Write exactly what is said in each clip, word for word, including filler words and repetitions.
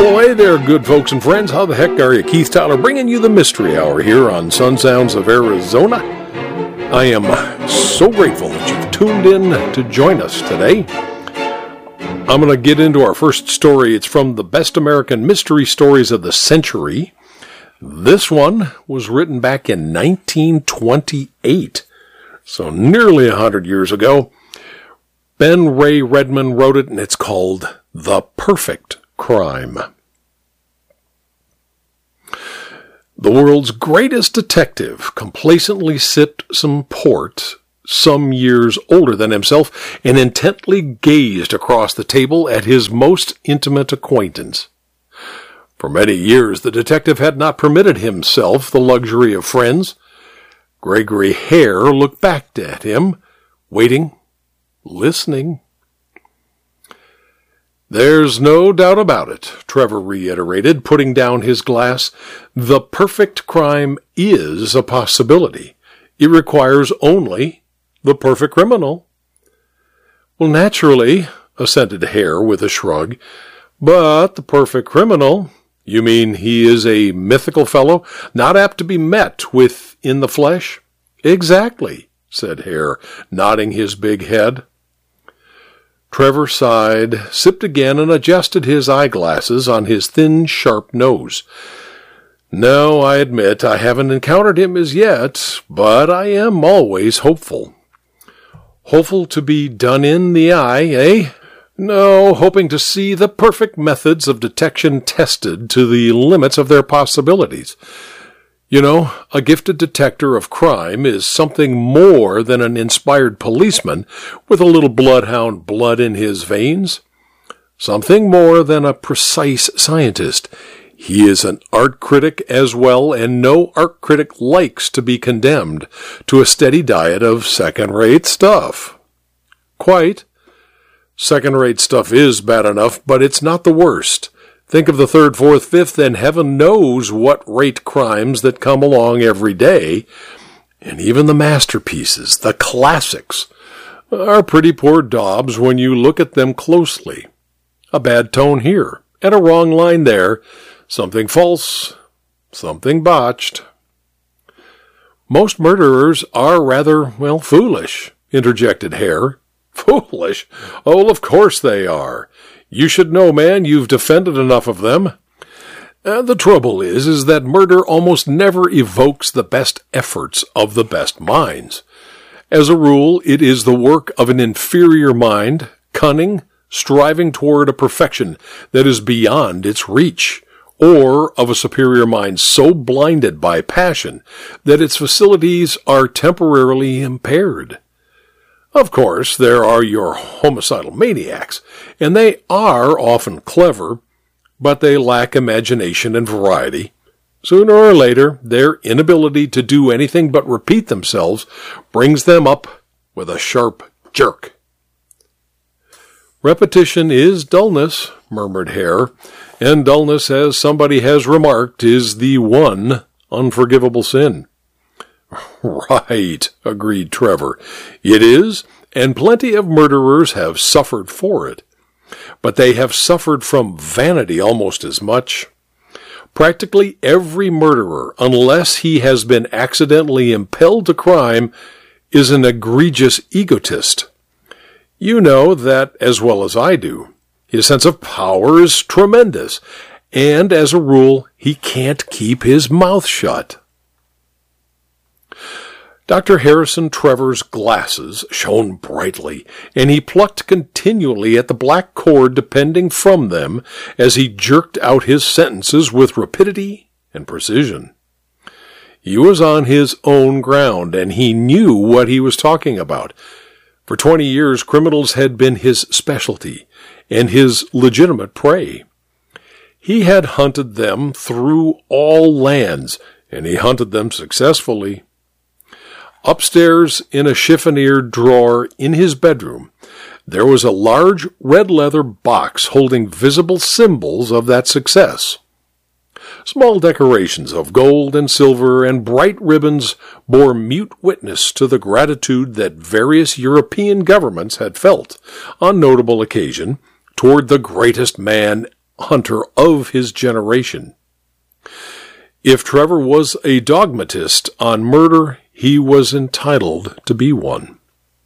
Well, hey there, good folks and friends. How the heck are you? Keith Tyler bringing you the Mystery Hour here on Sun Sounds of Arizona. I am so grateful that you've tuned in to join us today. I'm going to get into our first story. It's from the Best American Mystery Stories of the Century. This one was written back in nineteen twenty-eight, so nearly one hundred years ago. Ben Ray Redman wrote it, and it's called The Perfect Crime. The world's greatest detective complacently sipped some port, some years older than himself, and intently gazed across the table at his most intimate acquaintance. For many years, the detective had not permitted himself the luxury of friends. Gregory Hare looked back at him, waiting, listening. "There's no doubt about it," Trevor reiterated, putting down his glass. "The perfect crime is a possibility. It requires only the perfect criminal." "Well, naturally," assented Hare with a shrug. "But the perfect criminal, you mean he is a mythical fellow, not apt to be met with in the flesh?" "Exactly," said Hare, nodding his big head. Trevor sighed, sipped again, and adjusted his eyeglasses on his thin, sharp nose. "No, I admit I haven't encountered him as yet, but I am always hopeful." "Hopeful to be done in the eye, eh?" "No, hoping to see the perfect methods of detection tested to the limits of their possibilities. You know, a gifted detector of crime is something more than an inspired policeman with a little bloodhound blood in his veins. Something more than a precise scientist. He is an art critic as well, and no art critic likes to be condemned to a steady diet of second-rate stuff." "Quite. Second-rate stuff is bad enough, but it's not the worst. Think of the third, fourth, fifth, and heaven knows what rate crimes that come along every day. And even the masterpieces, the classics, are pretty poor daubs when you look at them closely. A bad tone here, and a wrong line there. Something false, something botched." "Most murderers are rather, well, foolish," interjected Hare. "Foolish? Oh, of course they are. You should know, man, you've defended enough of them. Uh, the trouble is, is that murder almost never evokes the best efforts of the best minds. As a rule, it is the work of an inferior mind, cunning, striving toward a perfection that is beyond its reach, or of a superior mind so blinded by passion that its facilities are temporarily impaired. Of course, there are your homicidal maniacs, and they are often clever, but they lack imagination and variety. Sooner or later, their inability to do anything but repeat themselves brings them up with a sharp jerk." "Repetition is dullness," murmured Hare, "and dullness, as somebody has remarked, is the one unforgivable sin." "Right," agreed Trevor. "It is, and plenty of murderers have suffered for it. But they have suffered from vanity almost as much. Practically every murderer, unless he has been accidentally impelled to crime, is an egregious egotist. You know that as well as I do. His sense of power is tremendous, and as a rule, he can't keep his mouth shut." Doctor Harrison Trevor's glasses shone brightly, and he plucked continually at the black cord depending from them as he jerked out his sentences with rapidity and precision. He was on his own ground, and he knew what he was talking about. For twenty years, criminals had been his specialty and his legitimate prey. He had hunted them through all lands, and he hunted them successfully. Upstairs, in a chiffonniered drawer in his bedroom, there was a large red leather box holding visible symbols of that success. Small decorations of gold and silver and bright ribbons bore mute witness to the gratitude that various European governments had felt, on notable occasion, toward the greatest man hunter of his generation. If Trevor was a dogmatist on murder, he was entitled to be one.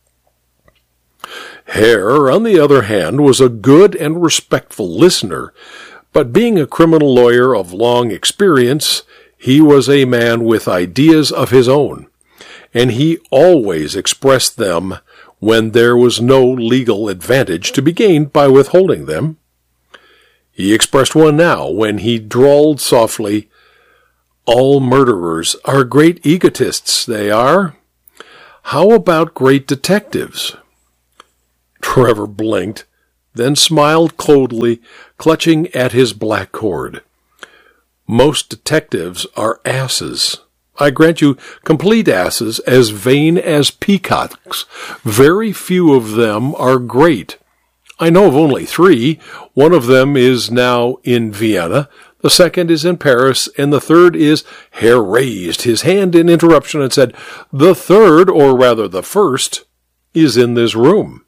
Hare, on the other hand, was a good and respectful listener, but being a criminal lawyer of long experience, he was a man with ideas of his own, and he always expressed them when there was no legal advantage to be gained by withholding them. He expressed one now when he drawled softly, "All murderers are great egotists, they are. How about great detectives?" Trevor blinked, then smiled coldly, clutching at his black cord. "Most detectives are asses. I grant you complete asses, as vain as peacocks. Very few of them are great. I know of only three. One of them is now in Vienna, the second is in Paris, and the third is—" Hare raised his hand in interruption and said, "The third, or rather the first, is in this room."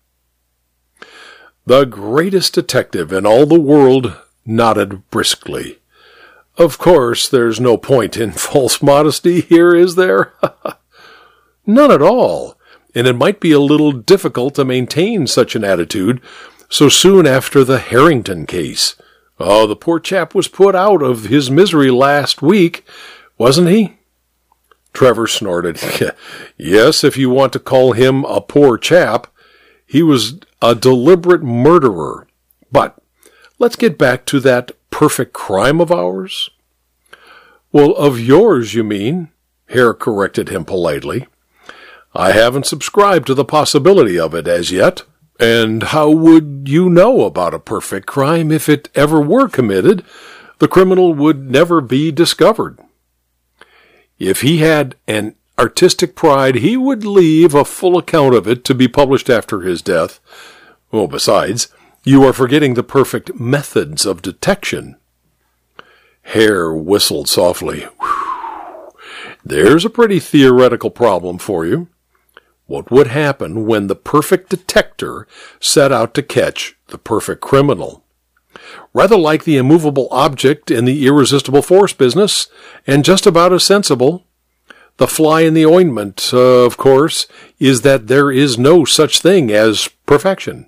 The greatest detective in all the world nodded briskly. "Of course, there's no point in false modesty here, is there?" "None at all, and it might be a little difficult to maintain such an attitude so soon after the Harrington case. Oh, the poor chap was put out of his misery last week, wasn't he?" Trevor snorted. "Yes, if you want to call him a poor chap. He was a deliberate murderer. But let's get back to that perfect crime of ours." "Well, of yours, you mean," Hare corrected him politely. "I haven't subscribed to the possibility of it as yet. And how would you know about a perfect crime if it ever were committed? The criminal would never be discovered. If he had an artistic pride, he would leave a full account of it to be published after his death. Oh, besides, you are forgetting the perfect methods of detection." Hare whistled softly. "Whew. There's a pretty theoretical problem for you. What would happen when the perfect detector set out to catch the perfect criminal? Rather like the immovable object in the irresistible force business, and just about as sensible. The fly in the ointment, uh, of course, is that there is no such thing as perfection."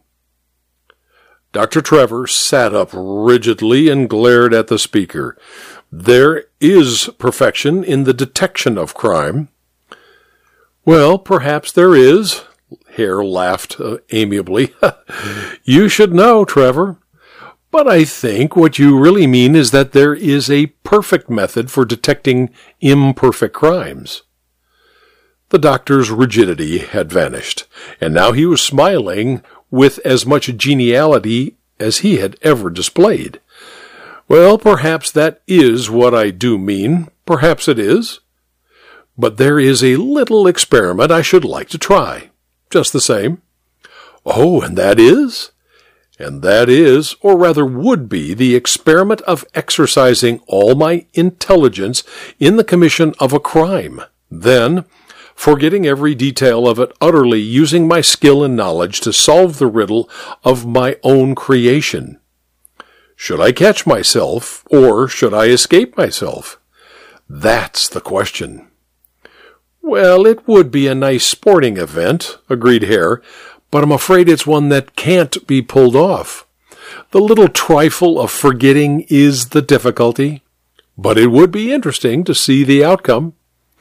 Doctor Trevor sat up rigidly and glared at the speaker. "There is perfection in the detection of crime." "Well, perhaps there is." Hare laughed uh, amiably. "You should know, Trevor. But I think what you really mean is that there is a perfect method for detecting imperfect crimes." The doctor's rigidity had vanished, and now he was smiling with as much geniality as he had ever displayed. "Well, perhaps that is what I do mean. Perhaps it is. But there is a little experiment I should like to try, just the same." "Oh, and that is?" "And that is, or rather would be, the experiment of exercising all my intelligence in the commission of a crime. Then, forgetting every detail of it utterly, using my skill and knowledge to solve the riddle of my own creation. Should I catch myself, or should I escape myself? That's the question." "Well, it would be a nice sporting event," agreed Hare, "but I'm afraid it's one that can't be pulled off. The little trifle of forgetting is the difficulty, but it would be interesting to see the outcome."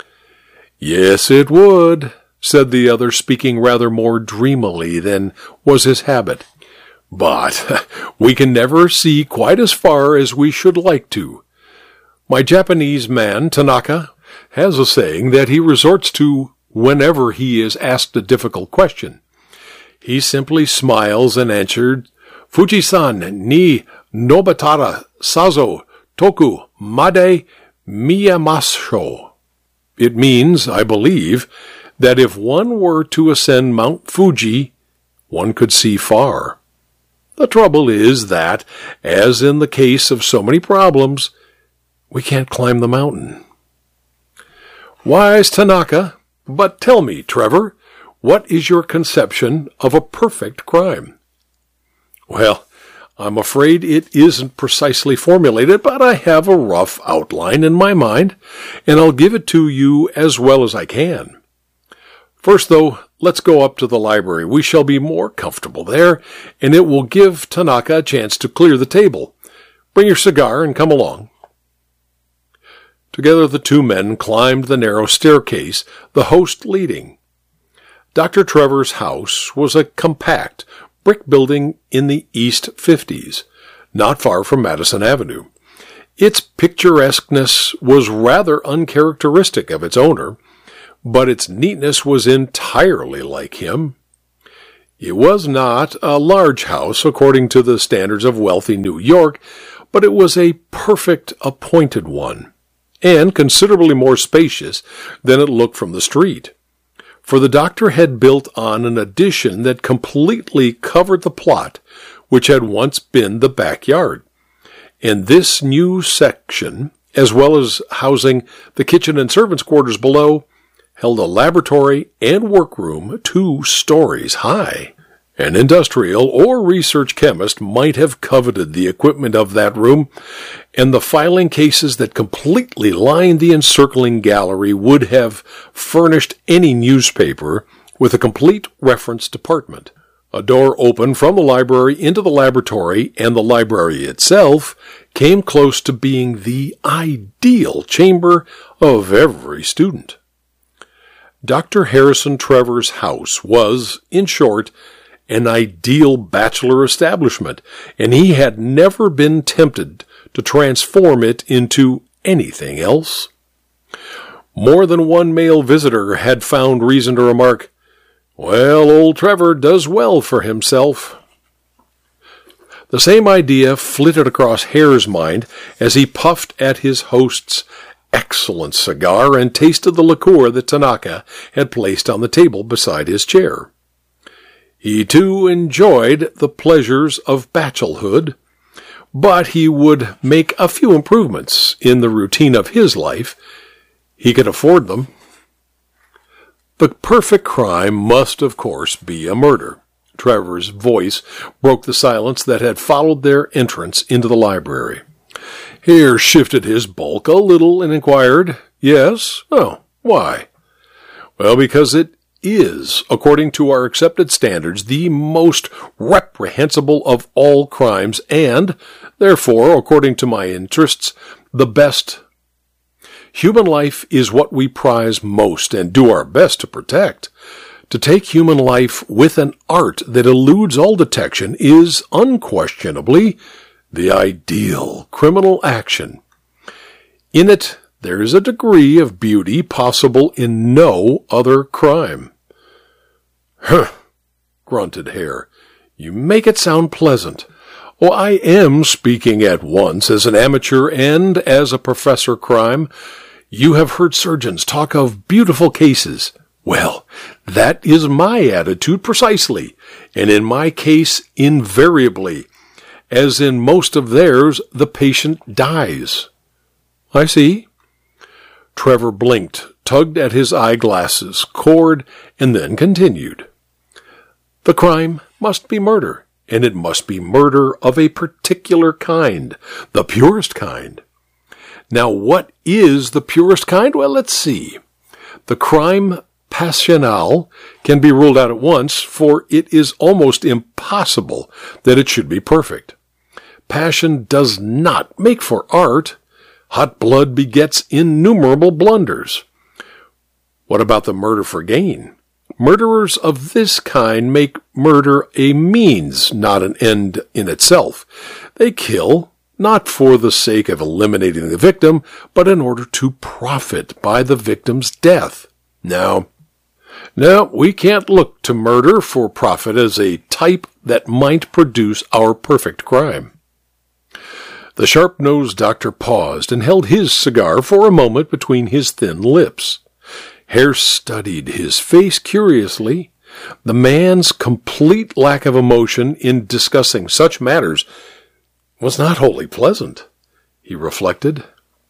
"Yes, it would," said the other, speaking rather more dreamily than was his habit. "But we can never see quite as far as we should like to. My Japanese man, Tanaka, has a saying that he resorts to whenever he is asked a difficult question. He simply smiles and answered, 'Fuji-san ni Nobatara sazo toku made miyamasu.' It means, I believe, that if one were to ascend Mount Fuji, one could see far. The trouble is that, as in the case of so many problems, we can't climb the mountain." "Wise Tanaka, but tell me, Trevor, what is your conception of a perfect crime?" "Well, I'm afraid it isn't precisely formulated, but I have a rough outline in my mind, and I'll give it to you as well as I can. First, though, let's go up to the library. We shall be more comfortable there, and it will give Tanaka a chance to clear the table. Bring your cigar and come along. Together the two men climbed the narrow staircase, the host leading. Doctor Trevor's house was a compact brick building in the East fifties, not far from Madison Avenue. Its picturesqueness was rather uncharacteristic of its owner, but its neatness was entirely like him. It was not a large house according to the standards of wealthy New York, but it was a perfect appointed one, and considerably more spacious than it looked from the street. For the doctor had built on an addition that completely covered the plot, which had once been the backyard. And this new section, as well as housing the kitchen and servants' quarters below, held a laboratory and workroom two stories high. An industrial or research chemist might have coveted the equipment of that room, and the filing cases that completely lined the encircling gallery would have furnished any newspaper with a complete reference department. A door opened from the library into the laboratory, and the library itself came close to being the ideal chamber of every student. Doctor Harrison Trevor's house was, in short, an ideal bachelor establishment, and he had never been tempted to transform it into anything else. More than one male visitor had found reason to remark, "Well, old Trevor does well for himself." The same idea flitted across Hare's mind as he puffed at his host's excellent cigar and tasted the liqueur that Tanaka had placed on the table beside his chair. He, too, enjoyed the pleasures of bachelorhood, but he would make a few improvements in the routine of his life. He could afford them. The perfect crime must, of course, be a murder. Trevor's voice broke the silence that had followed their entrance into the library. Hare shifted his bulk a little and inquired, "Yes? Oh, why?" "Well, because it is, according to our accepted standards, the most reprehensible of all crimes, and, therefore, according to my interests, the best. Human life is what we prize most and do our best to protect. To take human life with an art that eludes all detection is unquestionably the ideal criminal action. In it, there is a degree of beauty possible in no other crime." "Huh," grunted Hare. "You make it sound pleasant." "Oh, I am speaking at once as an amateur and as a professor crime. You have heard surgeons talk of beautiful cases. Well, that is my attitude precisely, and in my case invariably. As in most of theirs, the patient dies." "I see." Trevor blinked, tugged at his eyeglasses cord, and then continued. "The crime must be murder, and it must be murder of a particular kind, the purest kind. Now, what is the purest kind? Well, let's see. The crime passional can be ruled out at once, for it is almost impossible that it should be perfect. Passion does not make for art. Hot blood begets innumerable blunders. What about the murder for gain? Murderers of this kind make murder a means, not an end in itself. They kill, not for the sake of eliminating the victim, but in order to profit by the victim's death. Now, no, we can't look to murder for profit as a type that might produce our perfect crime." The sharp-nosed doctor paused and held his cigar for a moment between his thin lips. Hare studied his face curiously. The man's complete lack of emotion in discussing such matters was not wholly pleasant, he reflected.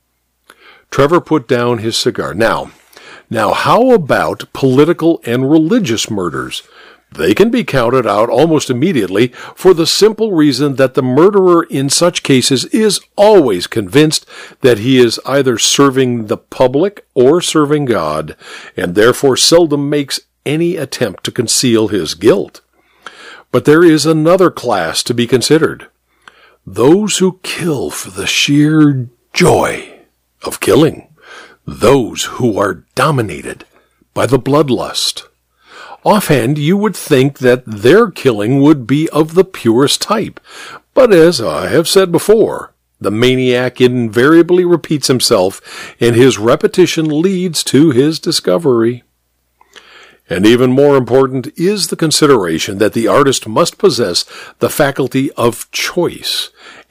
Trevor put down his cigar. Now, now, how about political and religious murders? They can be counted out almost immediately for the simple reason that the murderer in such cases is always convinced that he is either serving the public or serving God, and therefore seldom makes any attempt to conceal his guilt. But there is another class to be considered: those who kill for the sheer joy of killing, those who are dominated by the bloodlust. Offhand, you would think that their killing would be of the purest type, but as I have said before, the maniac invariably repeats himself, and his repetition leads to his discovery. And even more important is the consideration that the artist must possess the faculty of choice,